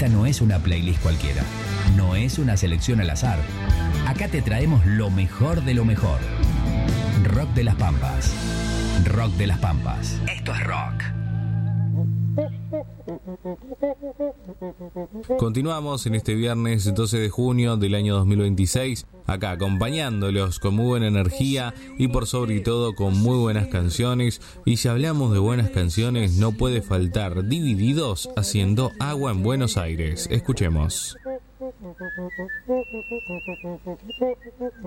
Esta no es una playlist cualquiera, no es una selección al azar. Acá te traemos lo mejor de lo mejor. Rock de las Pampas. Rock de las Pampas. Esto es rock. Continuamos en este viernes 12 de junio del año 2026, acá acompañándolos con muy buena energía y por sobre todo con muy buenas canciones. Y si hablamos de buenas canciones, no puede faltar Divididos haciendo Agua en Buenos Aires. Escuchemos.